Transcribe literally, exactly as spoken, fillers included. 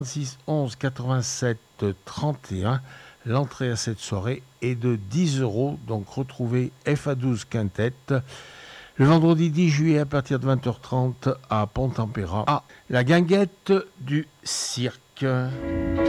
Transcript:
six onze quatre-vingt-sept trente et un. L'entrée à cette soirée est de dix euros. Donc retrouvez F A douze Quintet le vendredi dix juillet à partir de vingt heures trente à Pont-Tempéra. Ah, la guinguette du cirque.